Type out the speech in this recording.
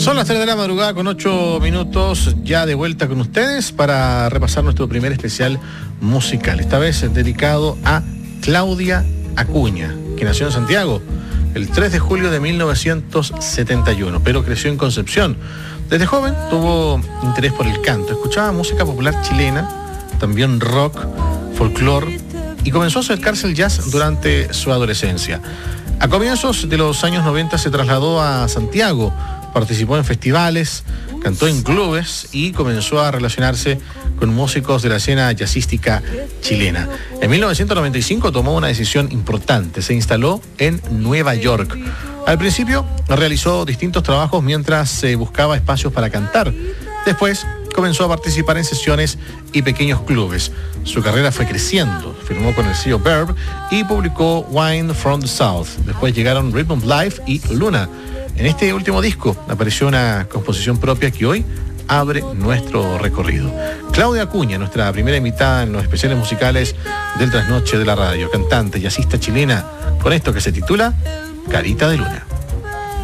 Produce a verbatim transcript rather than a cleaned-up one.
Son las tres de la madrugada con ocho minutos, ya de vuelta con ustedes para repasar nuestro primer especial musical. Esta vez dedicado a Claudia Acuña, que nació en Santiago el tres de julio de mil novecientos setenta y uno, pero creció en Concepción. Desde joven tuvo interés por el canto, escuchaba música popular chilena, también rock, folclore, y comenzó a acercarse al jazz durante su adolescencia. A comienzos de los años noventa se trasladó a Santiago, participó en festivales, cantó en clubes y comenzó a relacionarse con músicos de la escena jazzística chilena. En mil novecientos noventa y cinco tomó una decisión importante, se instaló en Nueva York. Al principio realizó distintos trabajos mientras se buscaba espacios para cantar. Después comenzó a participar en sesiones y pequeños clubes. Su carrera fue creciendo, firmó con el sello Verve y publicó Wine from the South. Después llegaron Rhythm of Life y Luna. En este último disco apareció una composición propia que hoy abre nuestro recorrido. Claudia Acuña, nuestra primera invitada en los especiales musicales del Trasnoche de la Radio, cantante, jazzista chilena, con esto que se titula Carita de Luna.